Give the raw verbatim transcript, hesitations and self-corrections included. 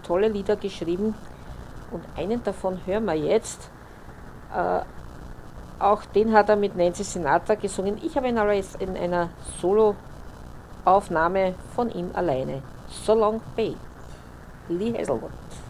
tolle Lieder geschrieben und einen davon hören wir jetzt. Äh, auch den hat er mit Nancy Sinatra gesungen. Ich habe ihn aber jetzt in einer Solo-Aufnahme von ihm alleine. So Long Babe, Lee Hazelwood.